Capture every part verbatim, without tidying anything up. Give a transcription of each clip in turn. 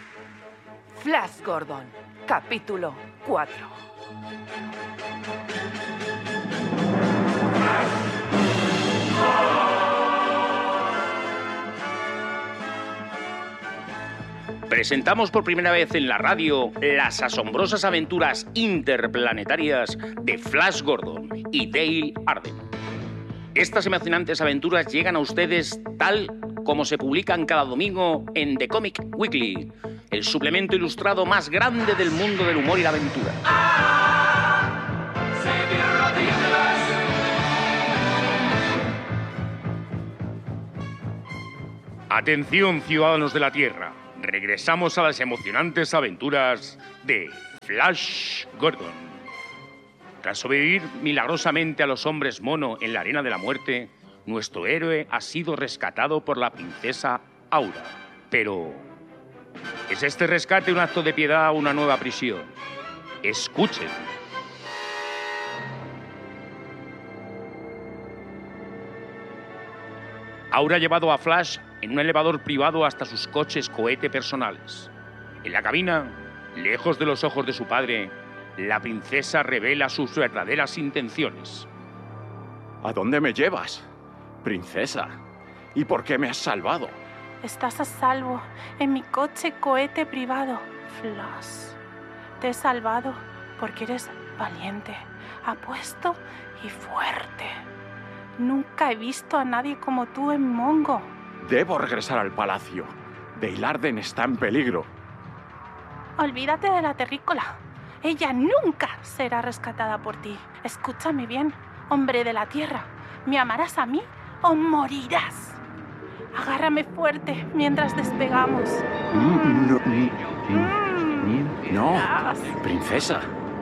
Flash Gordon, capítulo cuatro. Presentamos por primera vez en la radio las asombrosas aventuras interplanetarias de Flash Gordon y Dale Arden. Estas emocionantes aventuras llegan a ustedes tal como se publican cada domingo en The Comic Weekly, el suplemento ilustrado más grande del mundo del humor y la aventura. Atención, ciudadanos de la Tierra. Regresamos a las emocionantes aventuras de Flash Gordon. Tras sobrevivir milagrosamente a los hombres mono en la arena de la muerte, nuestro héroe ha sido rescatado por la princesa Aura. Pero, ¿es este rescate un acto de piedad o una nueva prisión? Escuchen. Aura ha llevado a Flash en un elevador privado hasta sus coches cohete personales. En la cabina, lejos de los ojos de su padre, la princesa revela sus verdaderas intenciones. ¿A dónde me llevas, princesa? ¿Y por qué me has salvado? Estás a salvo en mi coche cohete privado, Flash. Te he salvado porque eres valiente, apuesto y fuerte. Nunca he visto a nadie como tú en Mongo. Debo regresar al palacio. Dale Arden está en peligro. Olvídate de la terrícola. Ella nunca será rescatada por ti. Escúchame bien, hombre de la tierra. ¿Me amarás a mí o morirás? Agárrame fuerte mientras despegamos. Mm, no, mm, no, princesa.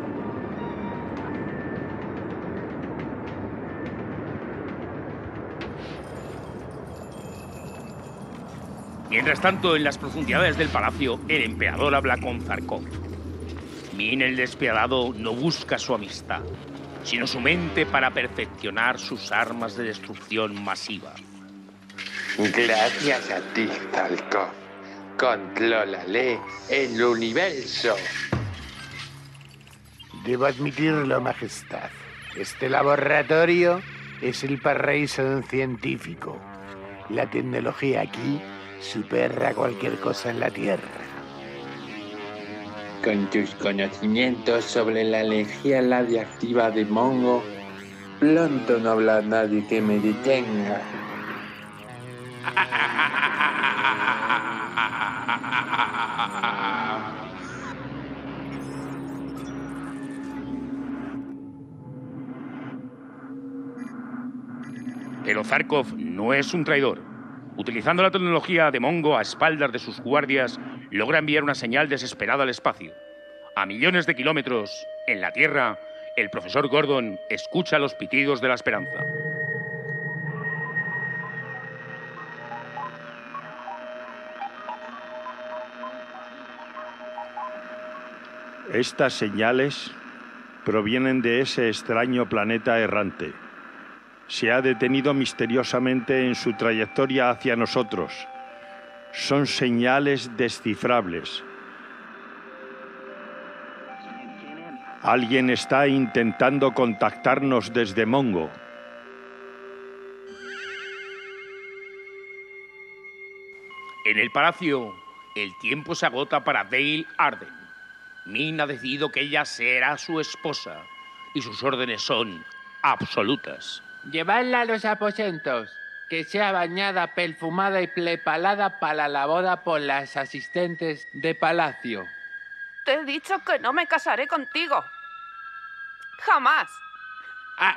Mientras tanto, en las profundidades del palacio, el emperador habla con Zarkov. Min el despiadado no busca su amistad, sino su mente para perfeccionar sus armas de destrucción masiva. Gracias a ti, Zarkov. Contrólale el universo. Debo admitirlo, Majestad. Este laboratorio es el paraíso de un científico. La tecnología aquí supera cualquier cosa en la Tierra. Con tus conocimientos sobre la energía radiactiva de Mongo, pronto no habrá nadie que me detenga. Pero Zarkov no es un traidor. Utilizando la tecnología de Mongo a espaldas de sus guardias, logra enviar una señal desesperada al espacio. A millones de kilómetros, en la Tierra, el profesor Gordon escucha los pitidos de la esperanza. Estas señales provienen de ese extraño planeta errante. Se ha detenido misteriosamente en su trayectoria hacia nosotros. Son señales descifrables. Alguien está intentando contactarnos desde Mongo. En el palacio, el tiempo se agota para Dale Arden. Min ha decidido que ella será su esposa y sus órdenes son absolutas. Llevadla a los aposentos, que sea bañada, perfumada y preparada para la boda por las asistentes de palacio. Te he dicho que no me casaré contigo. Jamás.